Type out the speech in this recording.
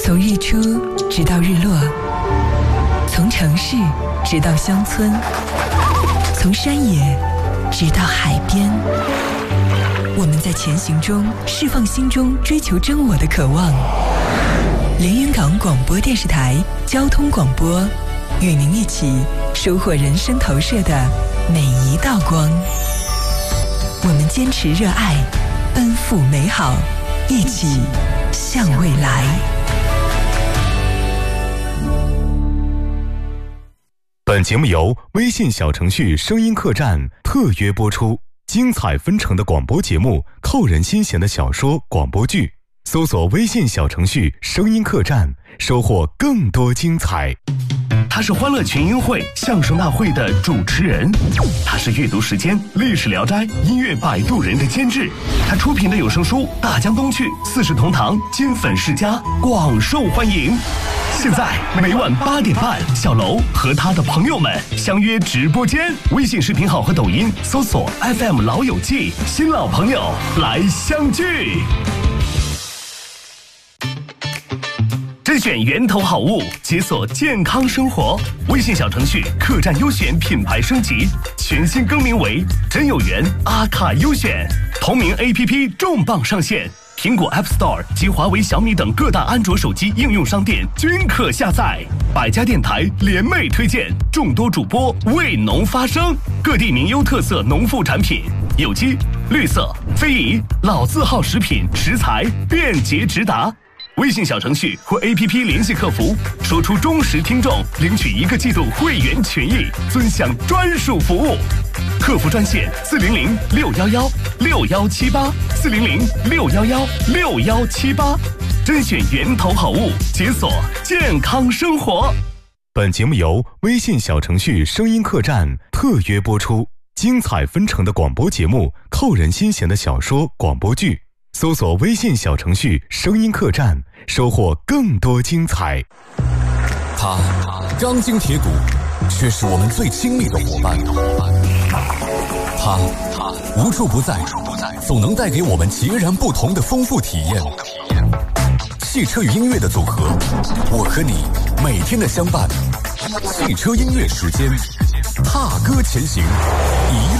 从日出直到日落，从城市直到乡村，从山野直到海边，我们在前行中释放心中追求真我的渴望。连云港广播电视台交通广播，与您一起收获人生投射的每一道光。我们坚持热爱，奔赴美好，一起向未来。 本节目由微信小程序声音客栈特约播出，精彩纷呈的广播节目，扣人心弦的小说广播剧，搜索微信小程序声音客栈，收获更多精彩。 他是欢乐群英会相声大会的主持人，他是阅读时间历史聊斋音乐摆渡人的监制，他出品的有声书大江东去四世同堂金粉世家广受欢迎。现在每晚8点半，小楼和他的朋友们相约直播间，微信视频号和抖音搜索 FM 老友记，新老朋友来相聚。甄选源头好物，解锁健康生活。微信小程序客栈优选品牌升级，全新更名为真有缘阿卡优选。同名 APP 重磅上线，苹果 App Store 及华为、小米等各大安卓手机应用商店均可下载。百家电台联袂推荐，众多主播为农发声，各地名优特色农副产品，有机、绿色、非遗、老字号食品食材便捷直达。微信小程序或 APP 联系客服，说出忠实听众领取1个季度会员权益，尊享专属服务。客服专线400-611-6178，400-611-6178，甄选源头好物，解锁健康生活。 本节目由微信小程序声音客栈特约播出，精彩纷呈的广播节目，扣人心弦的小说广播剧，搜索微信小程序声音客栈，收获更多精彩。 他钢筋铁骨，却是我们最亲密的伙伴。他无处不在，总能带给我们截然不同的丰富体验。汽车与音乐的组合，我和你每天的相伴。汽车音乐时间，踏歌前行，一